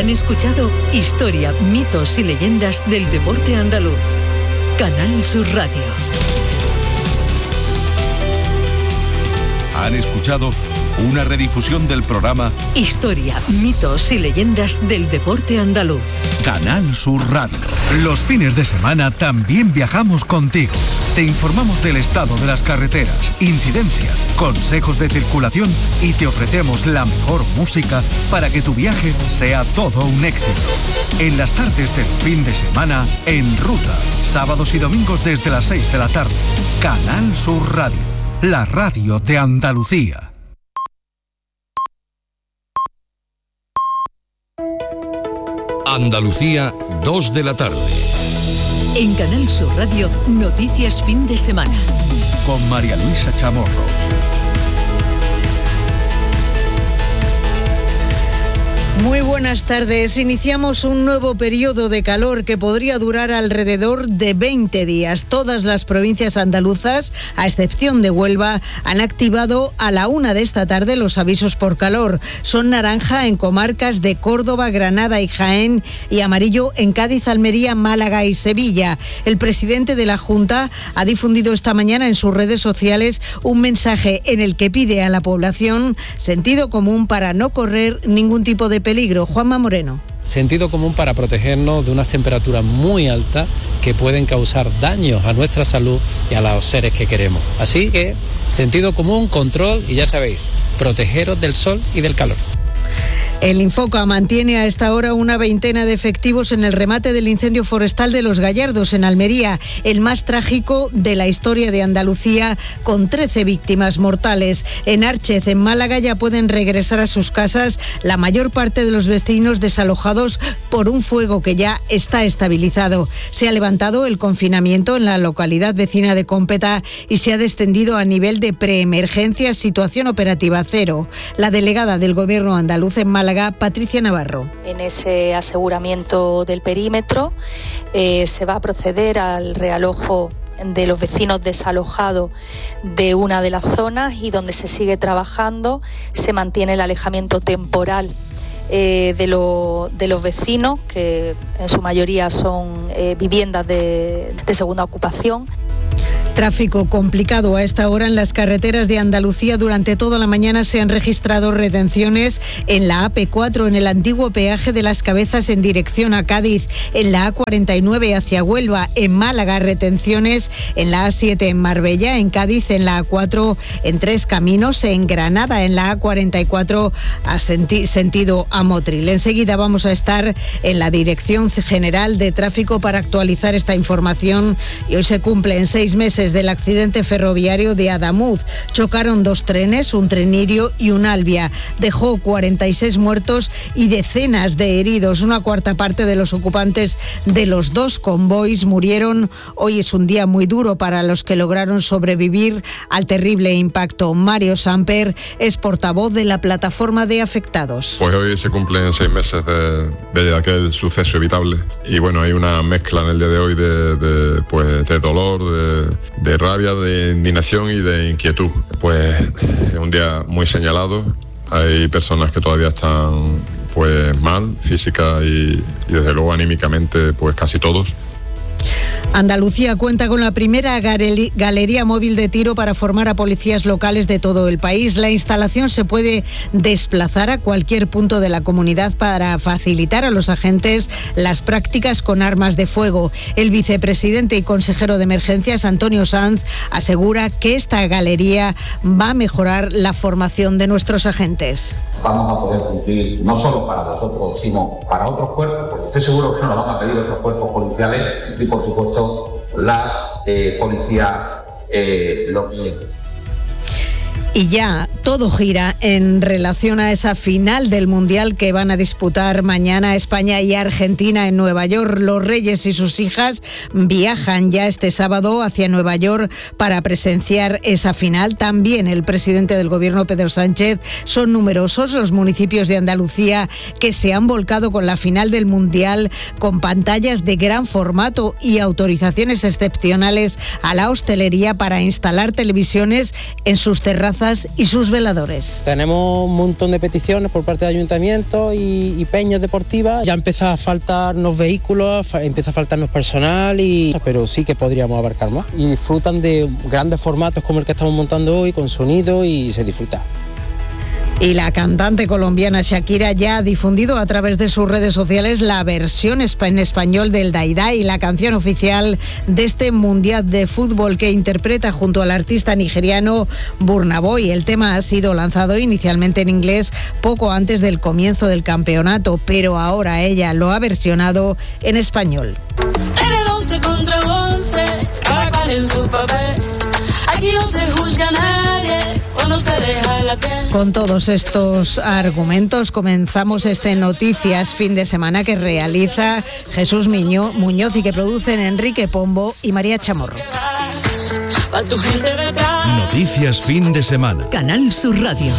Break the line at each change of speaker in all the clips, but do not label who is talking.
escuchado Historia, mitos y leyendas del deporte andaluz. Canal Sur Radio.
Han escuchado una redifusión del programa
Historia, mitos y leyendas del deporte andaluz.
Canal Sur Radio.
Los fines de semana también viajamos contigo. Te informamos del estado de las carreteras, incidencias, consejos de circulación y te ofrecemos la mejor música para que tu viaje sea todo un éxito. En las tardes del fin de semana, En Ruta, sábados y domingos desde las 6 de la tarde. Canal Sur Radio, la radio de Andalucía.
Andalucía, 2 de la tarde.
En Canal Sur Radio, noticias fin de semana.
Con María Luisa Chamorro.
Muy buenas tardes. Iniciamos un nuevo periodo de calor que podría durar alrededor de 20 días. Todas las provincias andaluzas, a excepción de Huelva, han activado a la 1 de esta tarde los avisos por calor. Son naranja en comarcas de Córdoba, Granada y Jaén y amarillo en Cádiz, Almería, Málaga y Sevilla. El presidente de la Junta ha difundido esta mañana en sus redes sociales un mensaje en el que pide a la población sentido común para no correr ningún tipo de peligro. Juanma Moreno.
Sentido común para protegernos de unas temperaturas muy altas que pueden causar daños a nuestra salud y a los seres que queremos. Así que sentido común, control y ya sabéis, protegeros del sol y del calor.
El Infoca mantiene a esta hora una veintena de efectivos en el remate del incendio forestal de Los Gallardos, en Almería, el más trágico de la historia de Andalucía, con 13 víctimas mortales. En Árchez, en Málaga, ya pueden regresar a sus casas la mayor parte de los vecinos desalojados por un fuego que ya está estabilizado. Se ha levantado el confinamiento en la localidad vecina de Cómpeta y se ha descendido a nivel de preemergencia, situación operativa cero. La delegada del Gobierno andaluz en Málaga, Patricia Navarro.
En ese aseguramiento del perímetro se va a proceder al realojo de los vecinos desalojados de una de las zonas y donde se sigue trabajando se mantiene el alejamiento temporal de los vecinos, que en su mayoría son viviendas de segunda ocupación.
Tráfico complicado a esta hora en las carreteras de Andalucía. Durante toda la mañana se han registrado retenciones en la AP4, en el antiguo peaje de Las Cabezas en dirección a Cádiz, en la A49 hacia Huelva, en Málaga retenciones en la A7 en Marbella, en Cádiz en la A4 en Tres Caminos, en Granada en la A44 a sentido a Motril. Enseguida vamos a estar en la Dirección General de Tráfico para actualizar esta información y hoy se cumplen 6 meses del accidente ferroviario de Adamuz. Chocaron 2 trenes, un Trenirio y un Albia. Dejó 46 muertos y decenas de heridos. Una cuarta parte de los ocupantes de los 2 convoys murieron. Hoy es un día muy duro para los que lograron sobrevivir al terrible impacto. Mario Samper es portavoz de la plataforma de afectados.
Pues hoy se cumplen 6 meses de aquel suceso evitable y bueno, hay una mezcla en el día de hoy de dolor, de rabia, de indignación y de inquietud. Pues es un día muy señalado. Hay personas que todavía están pues mal, física y desde luego anímicamente pues casi todos.
Andalucía cuenta con la primera galería móvil de tiro para formar a policías locales de todo el país. La instalación se puede desplazar a cualquier punto de la comunidad para facilitar a los agentes las prácticas con armas de fuego. El vicepresidente y consejero de Emergencias, Antonio Sanz, asegura que esta galería va a mejorar la formación de nuestros agentes.
Vamos a poder cumplir no solo para nosotros, sino para otros cuerpos, porque estoy seguro que nos lo van a pedir otros cuerpos policiales y por supuesto las policías locales.
Y ya todo gira en relación a esa final del Mundial que van a disputar mañana España y Argentina en Nueva York. Los Reyes y sus hijas viajan ya este sábado hacia Nueva York para presenciar esa final. También el presidente del Gobierno, Pedro Sánchez. Son numerosos los municipios de Andalucía que se han volcado con la final del Mundial, con pantallas de gran formato y autorizaciones excepcionales a la hostelería para instalar televisiones en sus terrazas y sus veladores.
Tenemos un montón de peticiones por parte de ayuntamientos y peñas deportivas. Ya empieza a faltarnos vehículos, empieza a faltarnos personal, pero sí que podríamos abarcar más. Y disfrutan de grandes formatos como el que estamos montando hoy, con sonido, y se disfruta.
Y la cantante colombiana Shakira ya ha difundido a través de sus redes sociales la versión en español del Dai Dai, la canción oficial de este Mundial de Fútbol que interpreta junto al artista nigeriano Burna Boy. El tema ha sido lanzado inicialmente en inglés poco antes del comienzo del campeonato, pero ahora ella lo ha versionado en español.
En el 11 contra 11, cada cual en su papel. Aquí no se juzga a nadie cuando se deja la piel.
Con todos estos argumentos comenzamos este Noticias Fin de Semana que realiza Jesús Muñoz y que producen Enrique Pombo y María Chamorro.
Noticias Fin de Semana.
Canal Sur Radio.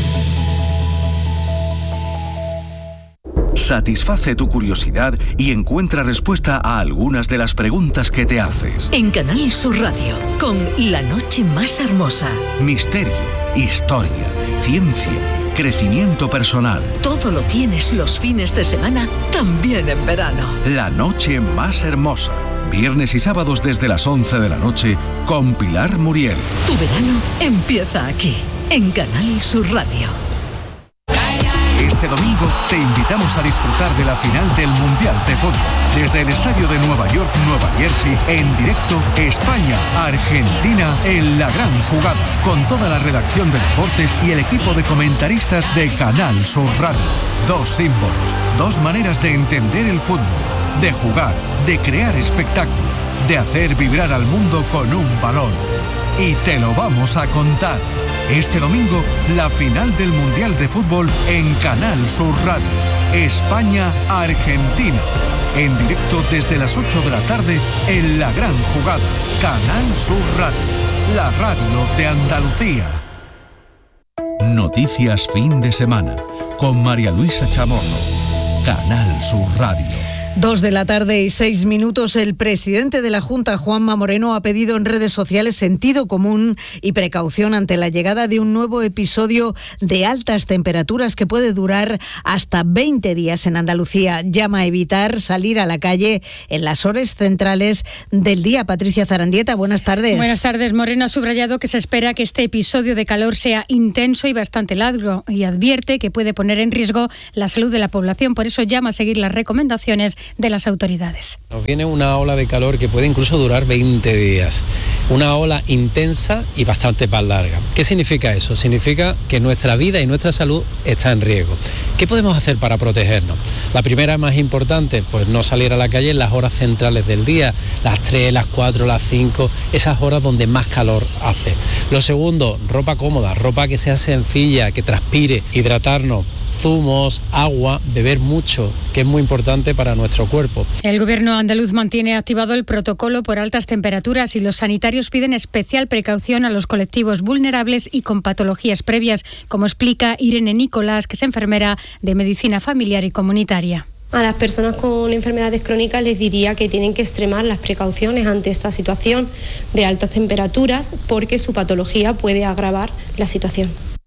Satisface tu curiosidad y encuentra respuesta a algunas de las preguntas que te haces.
En Canal Sur Radio, con La Noche Más Hermosa.
Misterio, historia, ciencia, crecimiento personal.
Todo lo tienes los fines de semana, también en verano.
La Noche Más Hermosa. Viernes y sábados desde las 11 de la noche con Pilar Muriel.
Tu verano empieza aquí, en Canal Sur Radio.
Este domingo te invitamos a disfrutar de la final del Mundial de Fútbol. Desde el estadio de Nueva York, Nueva Jersey, en directo España-Argentina en la gran jugada. Con toda la redacción de deportes y el equipo de comentaristas de Canal Sur Radio. Dos símbolos, dos maneras de entender el fútbol, de jugar, de crear espectáculo, de hacer vibrar al mundo con un balón. Y te lo vamos a contar. Este domingo, la final del Mundial de Fútbol en Canal Sur Radio. España-Argentina. En directo desde las 8 de la tarde en la gran jugada. Canal Sur Radio. La radio de Andalucía. Noticias Fin de Semana. Con María Luisa Chamorro. Canal Sur Radio.
2:06 p.m. El presidente de la Junta, Juanma Moreno, ha pedido en redes sociales sentido común y precaución ante la llegada de un nuevo episodio de altas temperaturas que puede durar hasta 20 días en Andalucía. Llama a evitar salir a la calle en las horas centrales del día. Patricia Zarandieta, buenas tardes.
Buenas tardes. Moreno ha subrayado que se espera que este episodio de calor sea intenso y bastante largo y advierte que puede poner en riesgo la salud de la población. Por eso llama a seguir las recomendaciones de las autoridades.
Nos viene una ola de calor que puede incluso durar 20 días. Una ola intensa y bastante más larga. ¿Qué significa eso? Significa que nuestra vida y nuestra salud está en riesgo. ¿Qué podemos hacer para protegernos? La primera, más importante, pues no salir a la calle en las horas centrales del día, las 3, las 4, las 5, esas horas donde más calor hace. Lo segundo, ropa cómoda, ropa que sea sencilla, que transpire, hidratarnos, zumos, agua, beber mucho, que es muy importante para nuestro cuerpo.
El gobierno andaluz mantiene activado el protocolo por altas temperaturas y los sanitarios piden especial precaución a los colectivos vulnerables y con patologías previas, como explica Irene Nicolás, que es enfermera de medicina familiar y comunitaria.
A las personas con enfermedades crónicas les diría que tienen que extremar las precauciones ante esta situación de altas temperaturas porque su patología puede agravar la situación.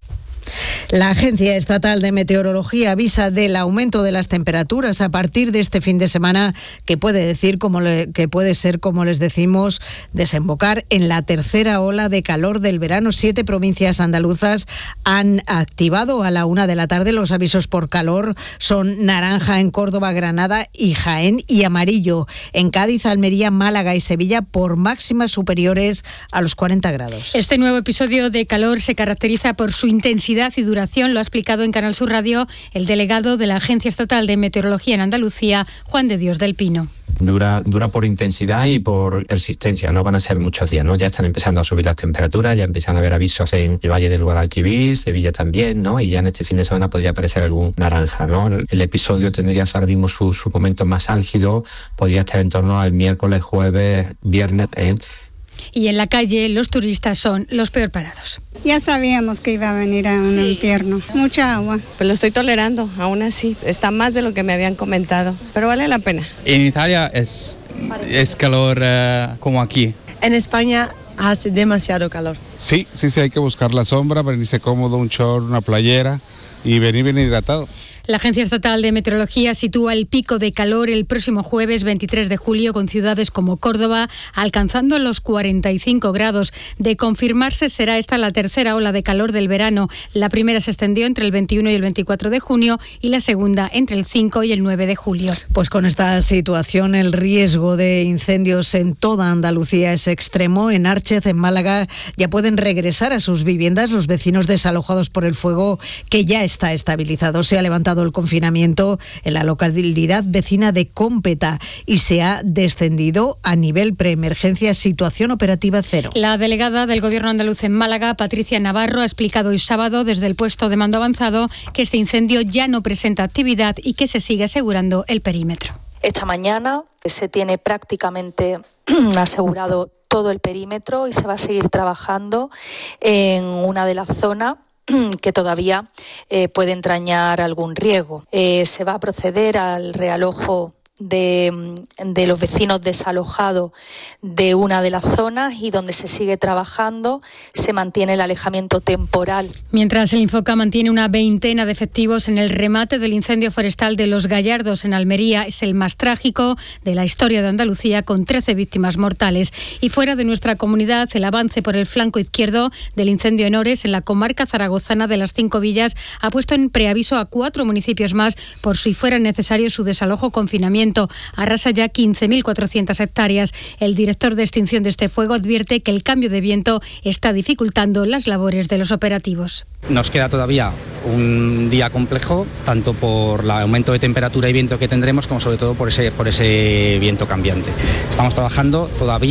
La Agencia Estatal de Meteorología avisa del aumento de las temperaturas a partir de este fin de semana, que puede ser, como les decimos, desembocar en la tercera ola de calor del verano. 7 provincias andaluzas han activado a la 1 de la tarde los avisos por calor. Son naranja en Córdoba, Granada y Jaén, y amarillo en Cádiz, Almería, Málaga y Sevilla por máximas superiores a los 40 grados.
Este nuevo episodio de calor se caracteriza por su intensidad y duración, lo ha explicado en Canal Sur Radio el delegado de la Agencia Estatal de Meteorología en Andalucía, Juan de Dios del Pino.
Dura por intensidad y por persistencia, no van a ser muchos días, ¿no? Ya están empezando a subir las temperaturas, ya empiezan a haber avisos en el Valle del Guadalquivir, Sevilla también, ¿no? Y ya en este fin de semana podría aparecer algún naranja, ¿no? El episodio tendría ahora mismo su momento más álgido, podría estar en torno al miércoles, jueves, viernes,
Y en la calle los turistas son los peor parados.
Ya sabíamos que iba a venir a un infierno. Mucha agua.
Pues lo estoy tolerando, aún así. Está más de lo que me habían comentado, pero vale la pena.
En Italia es calor como aquí.
En España Hace demasiado calor.
Sí, hay que buscar la sombra, venirse cómodo, un short, una playera y venir bien hidratado.
La Agencia Estatal de Meteorología sitúa el pico de calor el próximo jueves 23 de julio con ciudades como Córdoba alcanzando los 45 grados. De confirmarse será esta la tercera ola de calor del verano. La primera se extendió entre el 21 y el 24 de junio y la segunda entre el 5 y el 9 de julio.
Pues con esta situación el riesgo de incendios en toda Andalucía es extremo. En Árchez, en Málaga, ya pueden regresar a sus viviendas los vecinos desalojados por el fuego que ya está estabilizado. Se ha levantado el confinamiento en la localidad vecina de Cómpeta y se ha descendido a nivel preemergencia, situación operativa cero.
La delegada del Gobierno andaluz en Málaga, Patricia Navarro, ha explicado hoy sábado desde el puesto de mando avanzado que este incendio ya no presenta actividad y que se sigue asegurando el perímetro.
Esta mañana se tiene prácticamente asegurado todo el perímetro y se va a seguir trabajando en una de las zonas que todavía puede entrañar algún riesgo. Se va a proceder al realojo de los vecinos desalojados de una de las zonas y donde se sigue trabajando se mantiene el alejamiento temporal.
Mientras el Infoca mantiene una veintena de efectivos en el remate del incendio forestal de Los Gallardos en Almería, es el más trágico de la historia de Andalucía con 13 víctimas mortales. Y fuera de nuestra comunidad, el avance por el flanco izquierdo del incendio en Ores, en la comarca zaragozana de las 5 villas, ha puesto en preaviso a 4 municipios más por si fuera necesario su desalojo o confinamiento. Arrasa ya 15.400 hectáreas. El director de extinción de este fuego advierte que el cambio de viento está dificultando las labores de los operativos.
Nos queda todavía un día complejo, tanto por el aumento de temperatura y viento que tendremos, como sobre todo por ese viento cambiante. Estamos trabajando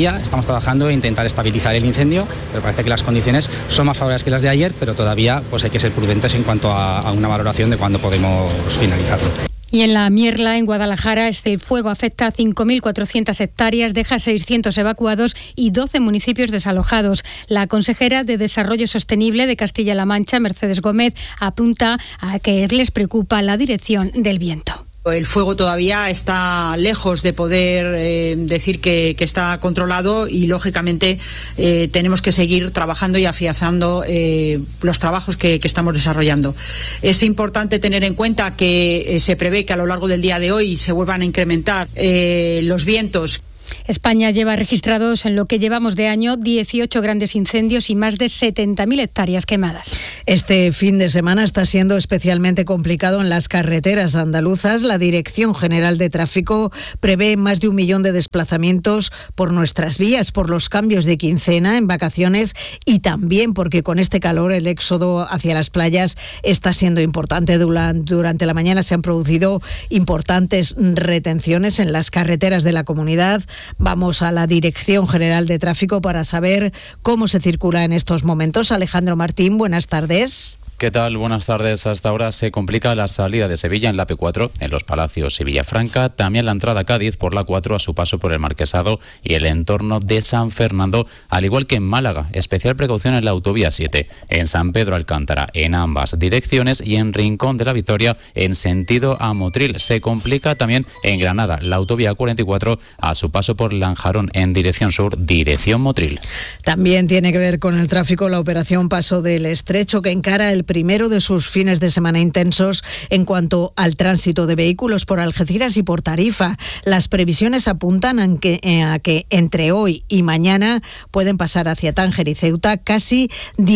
en intentar estabilizar el incendio, pero parece que las condiciones son más favorables que las de ayer, pero todavía pues hay que ser prudentes en cuanto a una valoración de cuándo podemos finalizarlo.
Y en la Mierla, en Guadalajara, el fuego afecta a 5.400 hectáreas, deja 600 evacuados y 12 municipios desalojados. La consejera de Desarrollo Sostenible de Castilla-La Mancha, Mercedes Gómez, apunta a que les preocupa la dirección del viento.
El fuego todavía está lejos de poder decir que está controlado y, lógicamente, tenemos que seguir trabajando y afianzando los trabajos que estamos desarrollando. Es importante tener en cuenta que se prevé que a lo largo del día de hoy se vuelvan a incrementar los vientos.
España lleva registrados en lo que llevamos de año 18 grandes incendios y más de 70.000 hectáreas quemadas.
Este fin de semana está siendo especialmente complicado en las carreteras andaluzas. La Dirección General de Tráfico prevé más de 1 millón de desplazamientos por nuestras vías, por los cambios de quincena en vacaciones y también porque con este calor el éxodo hacia las playas está siendo importante. Durante la mañana se han producido importantes retenciones en las carreteras de la comunidad. Vamos a la Dirección General de Tráfico para saber cómo se circula en estos momentos. Alejandro Martín, buenas tardes.
¿Qué tal? Buenas tardes. Hasta ahora se complica la salida de Sevilla en la P4, en Los Palacios y Villafranca, también la entrada a Cádiz por la 4 a su paso por el Marquesado y el entorno de San Fernando, al igual que en Málaga. Especial precaución en la autovía 7, en San Pedro Alcántara, en ambas direcciones, y en Rincón de la Victoria, en sentido a Motril. Se complica también en Granada, la autovía 44 a su paso por Lanjarón, en dirección sur, dirección Motril.
También tiene que ver con el tráfico la operación Paso del Estrecho, que encara el primero de sus fines de semana intensos en cuanto al tránsito de vehículos por Algeciras y por Tarifa. Las previsiones apuntan a que entre hoy y mañana pueden pasar hacia Tánger y Ceuta casi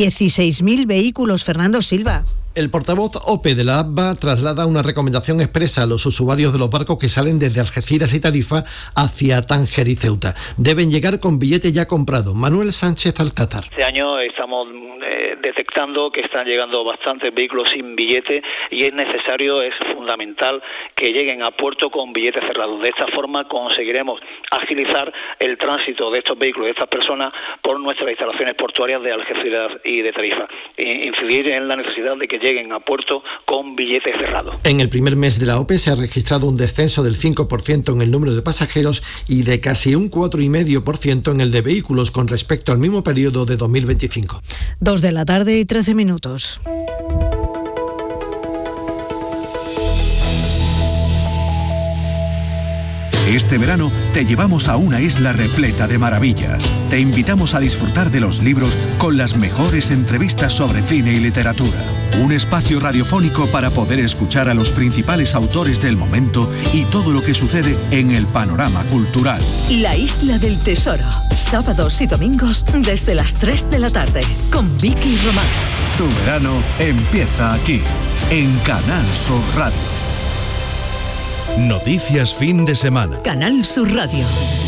16.000 vehículos. Fernando Silva.
El portavoz OPE de la ABBA traslada una recomendación expresa a los usuarios de los barcos que salen desde Algeciras y Tarifa hacia Tánger y Ceuta. Deben llegar con billete ya comprado. Manuel Sánchez Alcázar.
Este año estamos detectando que están llegando bastantes vehículos sin billete y es fundamental que lleguen a puerto con billetes cerrados. De esta forma conseguiremos agilizar el tránsito de estos vehículos, de estas personas, por nuestras instalaciones portuarias de Algeciras y de Tarifa. Incidir en la necesidad de que lleguen a puerto con billetes cerrados.
En el primer mes de la OPE se ha registrado un descenso del 5% en el número de pasajeros y de casi un 4,5% en el de vehículos con respecto al mismo periodo de 2025.
2:13 p.m.
Este verano te llevamos a una isla repleta de maravillas. Te invitamos a disfrutar de los libros con las mejores entrevistas sobre cine y literatura. Un espacio radiofónico para poder escuchar a los principales autores del momento y todo lo que sucede en el panorama cultural.
La Isla del Tesoro, sábados y domingos desde las 3 de la tarde, con Vicky Román.
Tu verano empieza aquí, en Canal Sur Radio.
Noticias fin de semana.
Canal Sur Radio.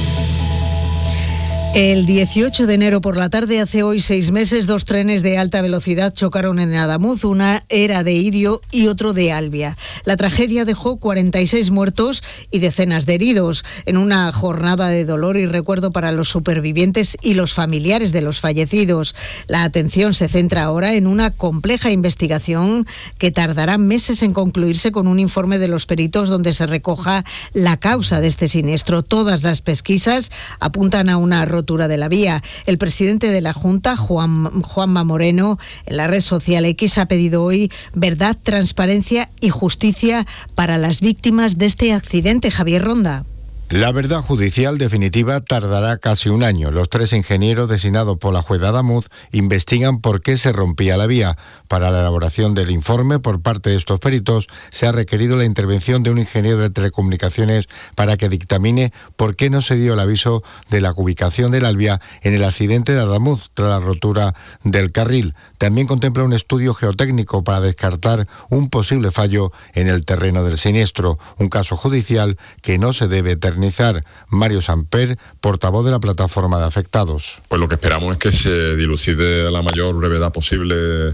El 18 de enero por la tarde, hace hoy 6 meses, 2 trenes de alta velocidad chocaron en Adamuz. Una era de Idio y otro de Albia. La tragedia dejó 46 muertos y decenas de heridos, en una jornada de dolor y recuerdo para los supervivientes y los familiares de los fallecidos. La atención se centra ahora en una compleja investigación que tardará meses en concluirse, con un informe de los peritos donde se recoja la causa de este siniestro. Todas las pesquisas apuntan a una rotura de la vía. El presidente de la Junta, Juanma Moreno, en la red social X ha pedido hoy verdad, transparencia y justicia para las víctimas de este accidente. Javier Ronda.
La verdad judicial definitiva tardará casi un año. Los 3 ingenieros designados por la juez de Adamuz investigan por qué se rompía la vía. Para la elaboración del informe por parte de estos peritos se ha requerido la intervención de un ingeniero de telecomunicaciones para que dictamine por qué no se dio el aviso de la ubicación del Albia en el accidente de Adamuz tras la rotura del carril. También contempla un estudio geotécnico para descartar un posible fallo en el terreno del siniestro, un caso judicial que no se debe eternizar. Mario Samper, portavoz de la plataforma de afectados.
Pues lo que esperamos es que se dilucide a la mayor brevedad posible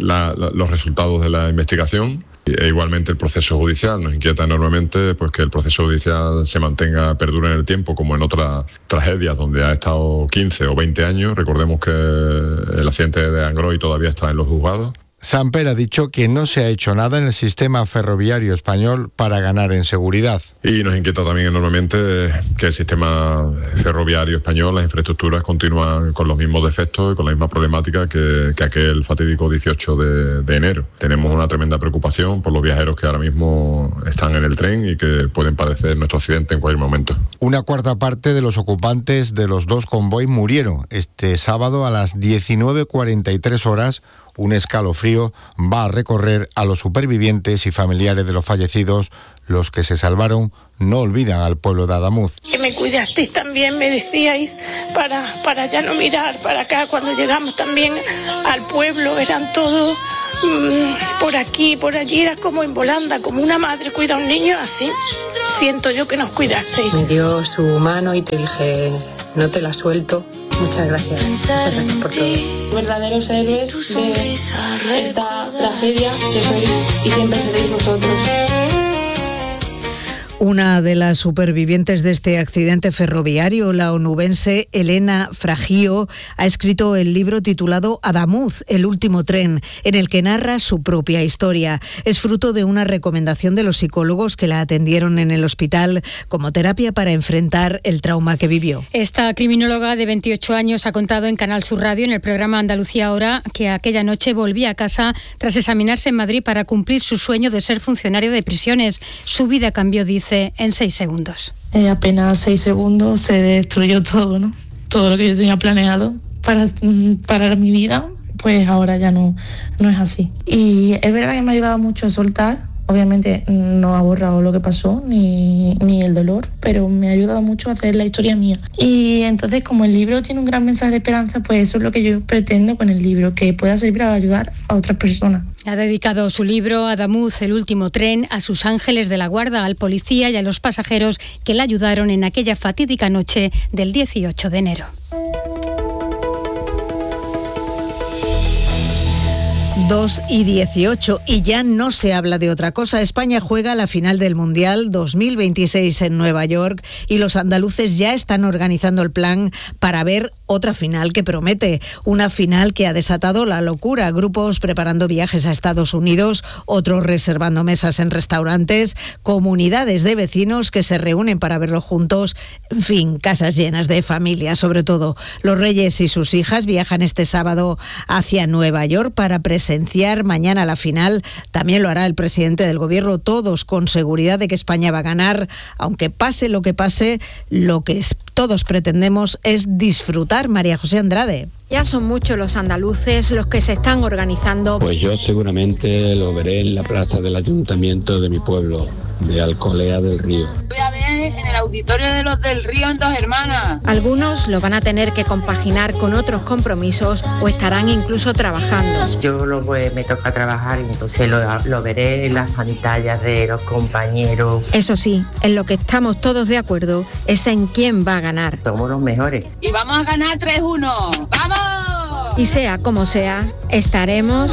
los resultados de la investigación. E igualmente el proceso judicial. Nos inquieta enormemente pues que el proceso judicial se mantenga, perdure en el tiempo, como en otras tragedias donde ha estado 15 o 20 años. Recordemos que el accidente de Angroy todavía está en los juzgados.
Samper ha dicho que no se ha hecho nada en el sistema ferroviario español para ganar en seguridad.
Y nos inquieta también enormemente que el sistema ferroviario español, las infraestructuras, continúan con los mismos defectos y con la misma problemática que aquel fatídico 18 de enero. Tenemos una tremenda preocupación por los viajeros que ahora mismo están en el tren y que pueden padecer nuestro accidente en cualquier momento.
Una cuarta parte de los ocupantes de los 2 convoys murieron. Este sábado a las 19:43 horas, un escalofrío va a recorrer a los supervivientes y familiares de los fallecidos. Los que se salvaron no olvidan al pueblo de Adamuz.
Que me cuidasteis también, me decíais, para ya no mirar para acá. Cuando llegamos también al pueblo, eran todos por aquí, por allí, era como en volanda, como una madre cuida a un niño, así siento yo que nos cuidasteis.
Me dio su mano y te dije, no te la suelto. Muchas gracias por todo.
Verdaderos héroes de esta tragedia que sois y siempre seréis vosotros.
Una de las supervivientes de este accidente ferroviario, la onubense Elena Fragio, ha escrito el libro titulado Adamuz, el último tren, en el que narra su propia historia. Es fruto de una recomendación de los psicólogos que la atendieron en el hospital como terapia para enfrentar el trauma que vivió.
Esta criminóloga de 28 años ha contado en Canal Sur Radio, en el programa Andalucía Ahora, que aquella noche volvía a casa tras examinarse en Madrid para cumplir su sueño de ser funcionario de prisiones. Su vida cambió, dice, en 6 segundos.
Apenas 6 segundos se destruyó todo, ¿no? Todo lo que yo tenía planeado para mi vida, pues ahora ya no es así. Y es verdad que me ha ayudado mucho a soltar. Obviamente no ha borrado lo que pasó ni el dolor, pero me ha ayudado mucho a hacer la historia mía. Y entonces, como el libro tiene un gran mensaje de esperanza, pues eso es lo que yo pretendo con el libro, que pueda servir para ayudar a otras personas.
Ha dedicado su libro Adamuz, el último tren, a sus ángeles de la guarda, al policía y a los pasajeros que la ayudaron en aquella fatídica noche del 18 de enero.
2:18 y ya no se habla de otra cosa. España juega la final del Mundial 2026 en Nueva York y los andaluces ya están organizando el plan para ver otra final que promete, una final que ha desatado la locura. Grupos preparando viajes a Estados Unidos, otros reservando mesas en restaurantes, comunidades de vecinos que se reúnen para verlo juntos, en fin, casas llenas de familias. Sobre todo, los Reyes y sus hijas viajan este sábado hacia Nueva York para presenciar mañana la final. También lo hará el presidente del gobierno, todos con seguridad de que España va a ganar, aunque pase lo que pase, lo que todos pretendemos es disfrutar. María José Andrade.
Ya son muchos los andaluces los que se están organizando.
Pues yo seguramente lo veré en la plaza del ayuntamiento de mi pueblo, de Alcolea del Río.
Voy a ver en el auditorio de los del Río en Dos Hermanas.
Algunos lo van a tener que compaginar con otros compromisos o estarán incluso trabajando.
Yo me toca trabajar y entonces lo veré en las pantallas de los compañeros.
Eso sí, en lo que estamos todos de acuerdo es en quién va a ganar.
Somos los mejores.
Y vamos a ganar 3-1. ¡Vamos!
Y sea como sea, estaremos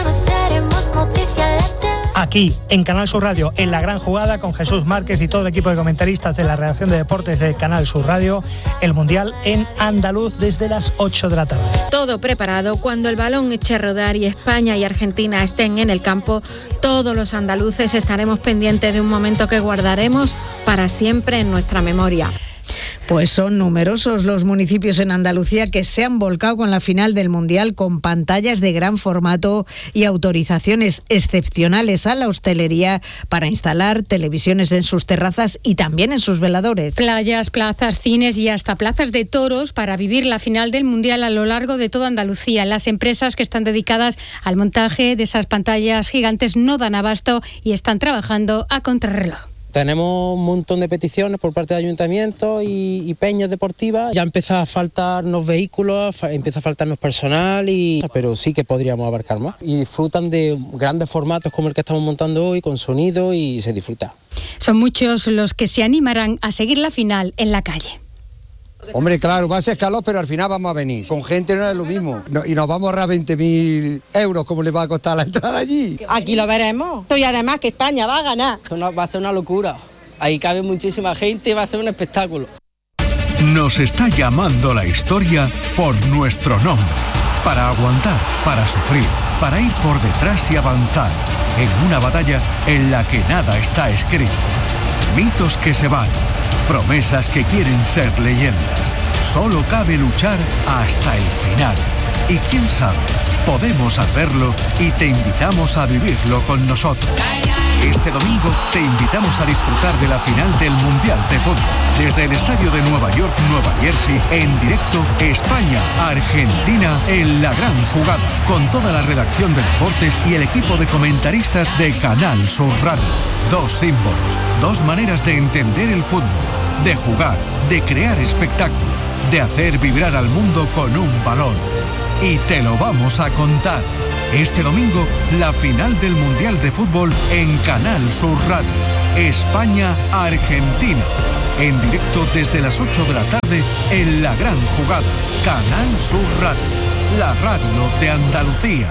aquí, en Canal Sur Radio, en La Gran Jugada, con Jesús Márquez y todo el equipo de comentaristas de la redacción de deportes de Canal Sur Radio, el Mundial en andaluz desde las 8 de la tarde.
Todo preparado. Cuando el balón eche a rodar y España y Argentina estén en el campo, todos los andaluces estaremos pendientes de un momento que guardaremos para siempre en nuestra memoria.
Pues son numerosos los municipios en Andalucía que se han volcado con la final del Mundial, con pantallas de gran formato y autorizaciones excepcionales a la hostelería para instalar televisiones en sus terrazas y también en sus veladores.
Playas, plazas, cines y hasta plazas de toros para vivir la final del Mundial a lo largo de toda Andalucía. Las empresas que están dedicadas al montaje de esas pantallas gigantes no dan abasto y están trabajando a contrarreloj.
Tenemos un montón de peticiones por parte del ayuntamiento y peñas deportivas. Ya empieza a faltarnos vehículos, empieza a faltarnos personal, pero sí que podríamos abarcar más. Y disfrutan de grandes formatos como el que estamos montando hoy, con sonido, y se disfruta.
Son muchos los que se animarán a seguir la final en la calle.
Hombre, claro, va a ser calor, pero al final vamos a venir. Con gente no es lo mismo. Y nos vamos a ahorrar 20.000 euros, como le va a costar la entrada allí.
Aquí lo veremos. Y además que España va a ganar.
Esto va a ser una locura. Ahí cabe muchísima gente y va a ser un espectáculo.
Nos está llamando la historia por nuestro nombre. Para aguantar, para sufrir, para ir por detrás y avanzar. En una batalla en la que nada está escrito. Mitos que se van. Promesas que quieren ser leyendas. Solo cabe luchar hasta el final. Y quién sabe, podemos hacerlo y te invitamos a vivirlo con nosotros. Este domingo te invitamos a disfrutar de la final del Mundial de Fútbol. Desde el estadio de Nueva York, Nueva Jersey, en directo España-Argentina en La Gran Jugada. Con toda la redacción de deportes y el equipo de comentaristas de Canal Sur Radio. Dos símbolos, dos maneras de entender el fútbol, de jugar, de crear espectáculo, de hacer vibrar al mundo con un balón. Y te lo vamos a contar. Este domingo, la final del Mundial de Fútbol en Canal Sur Radio. España-Argentina. En directo desde las 8 de la tarde en La Gran Jugada. Canal Sur Radio. La radio de Andalucía.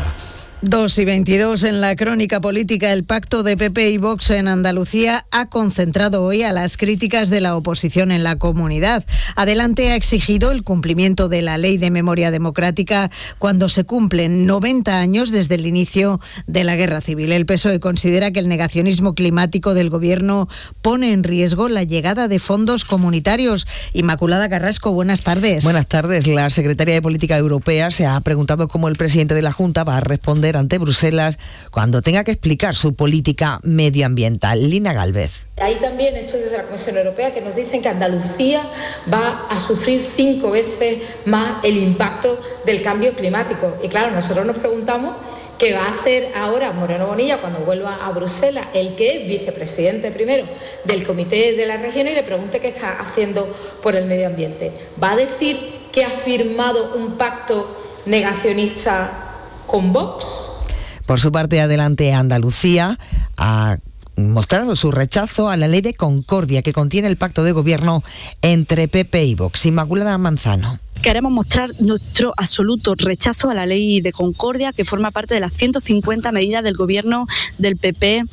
2:22 en la crónica política. El pacto de PP y Vox en Andalucía ha concentrado hoy a las críticas de la oposición en la comunidad. Adelante ha exigido el cumplimiento de la Ley de Memoria Democrática cuando se cumplen 90 años desde el inicio de la Guerra Civil. El PSOE considera que el negacionismo climático del Gobierno pone en riesgo la llegada de fondos comunitarios. Inmaculada Carrasco, buenas tardes.
Buenas tardes. La secretaria de Política Europea se ha preguntado cómo el presidente de la Junta va a responder ante Bruselas cuando tenga que explicar su política medioambiental. Lina Gálvez.
Hay también estudios de la Comisión Europea que nos dicen que Andalucía va a sufrir 5 veces más el impacto del cambio climático. Y claro, nosotros nos preguntamos qué va a hacer ahora Moreno Bonilla cuando vuelva a Bruselas, el que es vicepresidente primero del Comité de la Región, y le pregunte qué está haciendo por el medio ambiente. ¿Va a decir que ha firmado un pacto negacionista con Vox?
Por su parte, Adelante Andalucía ha mostrado su rechazo a la ley de concordia que contiene el pacto de gobierno entre PP y Vox. Inmaculada Manzano.
Queremos mostrar nuestro absoluto rechazo a la ley de concordia que forma parte de las 150 medidas del gobierno del PP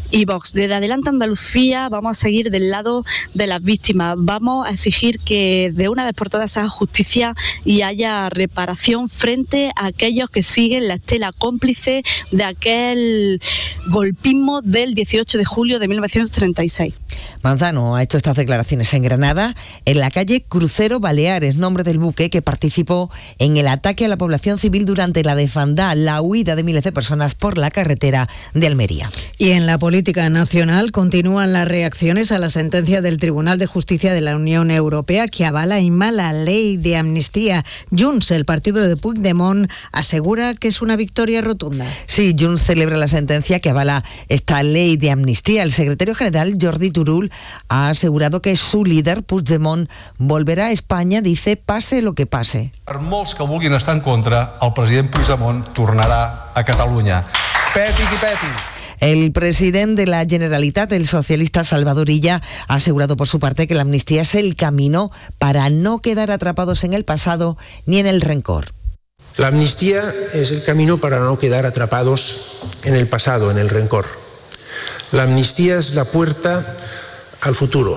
y Vox. Desde Adelante Andalucía vamos a seguir del lado de las víctimas. Vamos a exigir que de una vez por todas se haga justicia y haya reparación frente a aquellos que siguen la estela cómplice de aquel golpismo del 18 de julio de 1936.
Manzano ha hecho estas declaraciones en Granada, en la calle Crucero Baleares, nombre del buque que participó en el ataque a la población civil durante la desbandada, la huida de miles de personas por la carretera de Almería.
Y en la política nacional continúan las reacciones a la sentencia del Tribunal de Justicia de la Unión Europea que avala y la ley de amnistía. Junts, el partido de Puigdemont, asegura que es una victoria rotunda.
Sí, Junts celebra la sentencia que avala esta ley de amnistía. El secretario general, Jordi Turull, ha asegurado que su líder, Puigdemont, volverá a España, dice, pase lo que pase.
Per molts que vulguin estar en contra, el president Puigdemont tornarà a Catalunya. Peti qui peti.
El presidente de la Generalitat, el socialista Salvador Illa, ha asegurado por su parte que la amnistía es el camino para no quedar atrapados en el pasado ni en el rencor.
La amnistía es el camino para no quedar atrapados en el pasado, en el rencor. La amnistía es la puerta al futuro.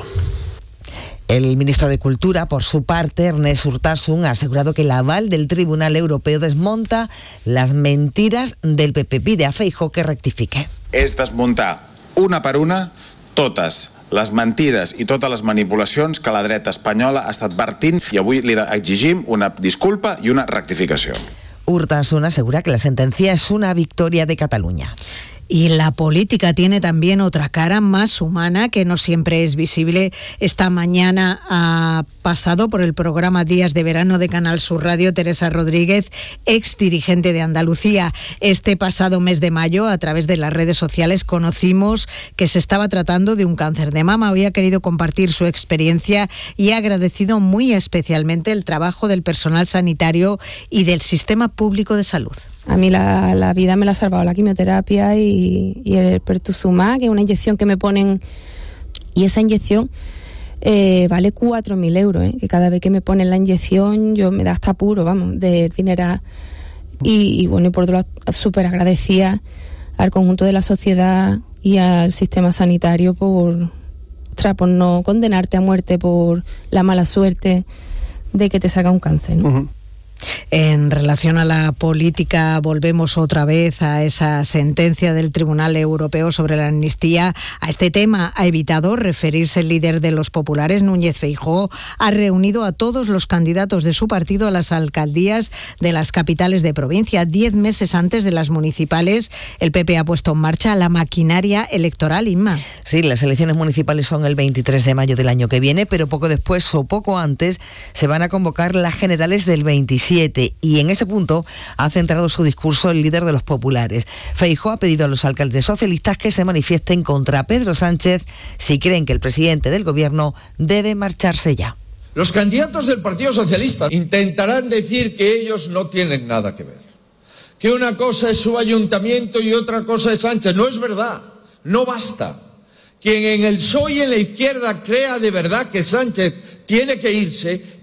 El ministro de Cultura, por su parte, Ernest Urtasun, ha asegurado que el aval del Tribunal Europeo desmonta las mentiras del PP. Pide a Feijóo que rectifique.
És desmuntar una per una totes les mentides i totes les manipulacions que la dreta espanyola ha estat vertint i avui li exigim una disculpa i una rectificació.
Urtasun asegura que la sentencia es una victoria de Cataluña.
Y la política tiene también otra cara más humana que no siempre es visible. Esta mañana ha pasado por el programa Días de Verano de Canal Sur Radio Teresa Rodríguez, ex dirigente de Andalucía. Este pasado mes de mayo, a través de las redes sociales, conocimos que se estaba tratando de un cáncer de mama. Hoy ha querido compartir su experiencia y ha agradecido muy especialmente el trabajo del personal sanitario y del sistema público de salud.
A mí la vida me la ha salvado la quimioterapia y el pertuzumab, que es una inyección que me ponen, y esa inyección vale 4.000 euros, que cada vez que me ponen la inyección yo me da hasta apuro, vamos, de dinero. Y bueno, y por otro lado, súper agradecida al conjunto de la sociedad y al sistema sanitario por no condenarte a muerte por la mala suerte de que te salga un cáncer, ¿no? Uh-huh.
En relación a la política, volvemos otra vez a esa sentencia del Tribunal Europeo sobre la amnistía. A este tema ha evitado referirse el líder de los populares, Núñez Feijóo. Ha reunido a todos los candidatos de su partido a las alcaldías de las capitales de provincia. 10 meses antes de las municipales, el PP ha puesto en marcha la maquinaria electoral, Inma.
Sí, las elecciones municipales son el 23 de mayo del año que viene, pero poco después o poco antes se van a convocar las generales del 27. Y en ese punto ha centrado su discurso el líder de los populares. Feijóo ha pedido a los alcaldes socialistas que se manifiesten contra Pedro Sánchez si creen que el presidente del gobierno debe marcharse ya.
Los candidatos del Partido Socialista intentarán decir que ellos no tienen nada que ver, que una cosa es su ayuntamiento y otra cosa es Sánchez. No es verdad, no basta. Quien en el PSOE y en la izquierda crea de verdad que Sánchez tiene que irse,